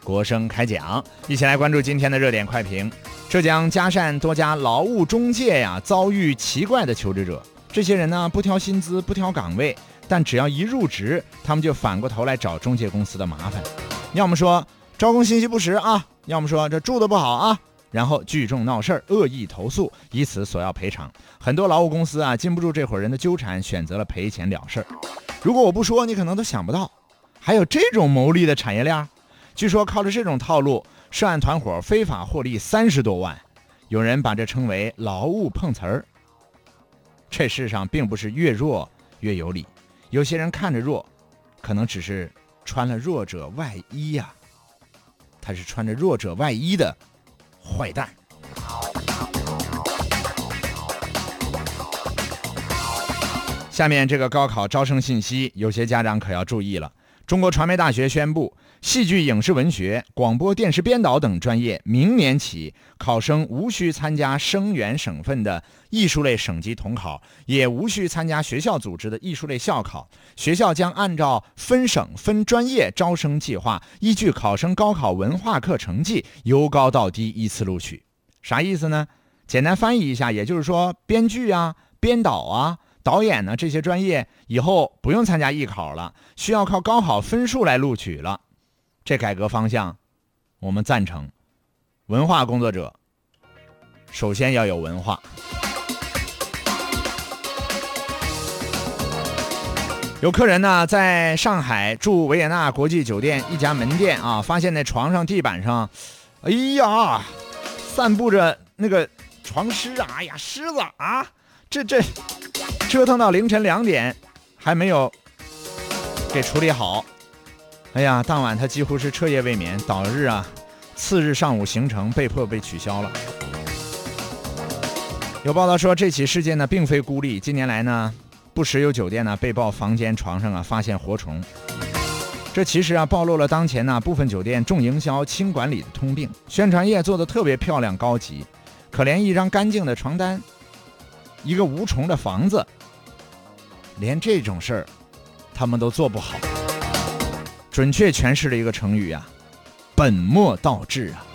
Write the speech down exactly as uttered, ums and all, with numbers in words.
国声开讲，一起来关注今天的热点快评。浙江嘉善多家劳务中介呀，遭遇奇怪的求职者。这些人呢，不挑薪资，不挑岗位，但只要一入职，他们就反过头来找中介公司的麻烦。要么说招工信息不实啊，要么说这住的不好啊，然后聚众闹事儿，恶意投诉，以此索要赔偿。很多劳务公司啊，禁不住这伙人的纠缠，选择了赔钱了事儿。如果我不说，你可能都想不到，还有这种牟利的产业链。据说靠着这种套路，涉案团伙非法获利三十多万，有人把这称为劳务碰瓷儿。这世上并不是越弱越有理，有些人看着弱，可能只是穿了弱者外衣呀、啊，他是穿着弱者外衣的坏蛋。下面这个高考招生信息，有些家长可要注意了。中国传媒大学宣布，戏剧影视文学、广播电视编导等专业明年起，考生无需参加生源省份的艺术类省级统考，也无需参加学校组织的艺术类校考。学校将按照分省分专业招生计划，依据考生高考文化课成绩由高到低依次录取。啥意思呢？简单翻译一下，也就是说编剧啊、编导啊、导演呢，这些专业以后不用参加艺考了，需要靠高考分数来录取了。这改革方向我们赞成。文化工作者首先要有文化。有客人呢在上海住维也纳国际酒店一家门店啊，发现那床上地板上，哎呀，散布着那个床虱啊，哎呀，虱子啊，这这折腾到凌晨两点还没有给处理好。哎呀，当晚他几乎是彻夜未眠，导致啊次日上午行程被迫被取消了。有报道说，这起事件呢并非孤立，近年来呢不时有酒店呢被曝房间床上啊发现活虫。这其实啊暴露了当前呢部分酒店重营销轻管理的通病，宣传页做得特别漂亮高级，可怜一张干净的床单，一个无虫的房子，连这种事儿他们都做不好。准确诠释了一个成语啊，本末倒置啊。